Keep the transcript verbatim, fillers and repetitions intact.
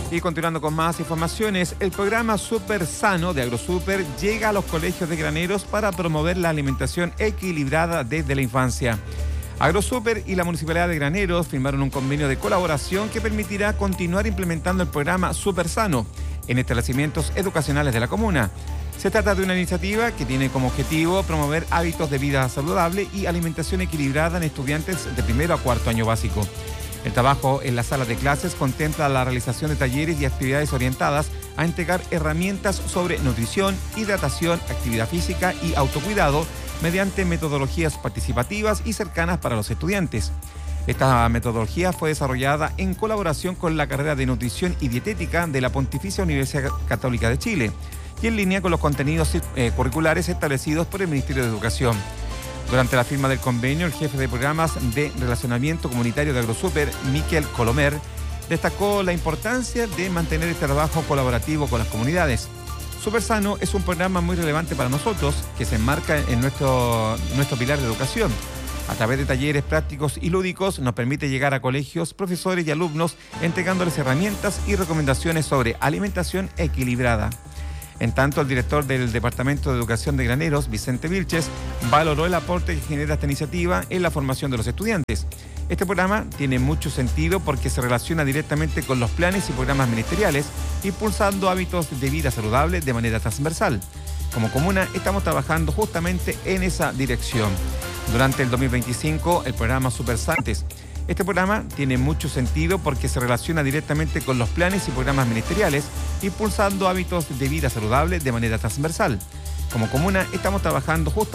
Y continuando con más informaciones, el programa Super Sano de AgroSuper llega a los colegios de graneros para promover la alimentación equilibrada desde la infancia. AgroSuper y la Municipalidad de Graneros firmaron un convenio de colaboración que permitirá continuar implementando el programa Super Sano en establecimientos educacionales de la comuna. Se trata de una iniciativa que tiene como objetivo promover hábitos de vida saludable y alimentación equilibrada en estudiantes de primero a cuarto año básico. El trabajo en las salas de clases contempla la realización de talleres y actividades orientadas a entregar herramientas sobre nutrición, hidratación, actividad física y autocuidado mediante metodologías participativas y cercanas para los estudiantes. Esta metodología fue desarrollada en colaboración con la carrera de Nutrición y Dietética de la Pontificia Universidad Católica de Chile y en línea con los contenidos eh, curriculares establecidos por el Ministerio de Educación. Durante la firma del convenio, el jefe de programas de relacionamiento comunitario de AgroSuper, Miquel Colomer, destacó la importancia de mantener este trabajo colaborativo con las comunidades. Super Sano es un programa muy relevante para nosotros que se enmarca en nuestro, nuestro pilar de educación. A través de talleres prácticos y lúdicos nos permite llegar a colegios, profesores y alumnos entregándoles herramientas y recomendaciones sobre alimentación equilibrada. En tanto, el director del Departamento de Educación de Graneros, Vicente Vilches, valoró el aporte que genera esta iniciativa en la formación de los estudiantes. Este programa tiene mucho sentido porque se relaciona directamente con los planes y programas ministeriales, impulsando hábitos de vida saludable de manera transversal. Como comuna, estamos trabajando justamente en esa dirección. Durante el dos mil veinticinco, el programa Super Santes. Este programa tiene mucho sentido porque se relaciona directamente con los planes y programas ministeriales, impulsando hábitos de vida saludable de manera transversal. Como comuna, estamos trabajando justamente